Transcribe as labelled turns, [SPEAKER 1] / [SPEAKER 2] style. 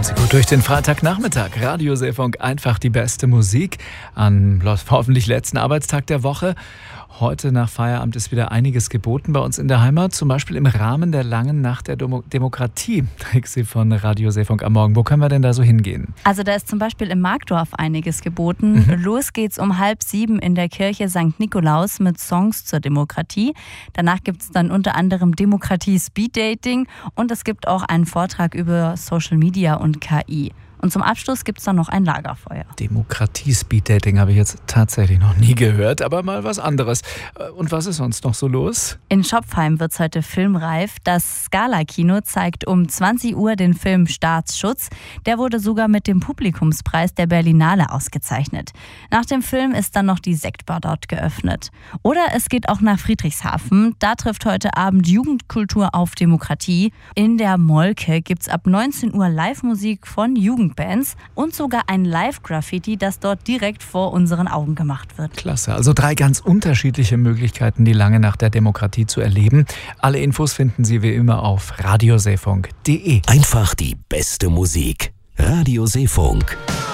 [SPEAKER 1] Sie gut durch den Freitagnachmittag. Radio Seefunk, einfach die beste Musik an hoffentlich letzten Arbeitstag der Woche. Heute nach Feierabend ist wieder einiges geboten bei uns in der Heimat, zum Beispiel im Rahmen der langen Nacht der Demokratie. Trixie von Radio Seefunk am Morgen. Wo können wir denn da so hingehen?
[SPEAKER 2] Also da ist zum Beispiel im Markdorf einiges geboten. Los geht's um 6:30 in der Kirche St. Nikolaus mit Songs zur Demokratie. Danach gibt's dann unter anderem Demokratie-Speeddating und es gibt auch einen Vortrag über Social Media und KI. Und zum Abschluss gibt es dann noch ein Lagerfeuer.
[SPEAKER 1] Demokratie-Speeddating habe ich jetzt tatsächlich noch nie gehört, aber mal was anderes. Und was ist sonst noch so los?
[SPEAKER 2] In Schopfheim wird es heute filmreif. Das Scala-Kino zeigt um 20 Uhr den Film Staatsschutz. Der wurde sogar mit dem Publikumspreis der Berlinale ausgezeichnet. Nach dem Film ist dann noch die Sektbar dort geöffnet. Oder es geht auch nach Friedrichshafen. Da trifft heute Abend Jugendkultur auf Demokratie. In der Molke gibt es ab 19 Uhr Live-Musik von Jugendbands und sogar ein Live-Graffiti, das dort direkt vor unseren Augen gemacht wird.
[SPEAKER 1] Klasse, also 3 ganz unterschiedliche Möglichkeiten, die lange Nacht der Demokratie zu erleben. Alle Infos finden Sie wie immer auf radioseefunk.de.
[SPEAKER 3] Einfach die beste Musik. Radio Seefunk.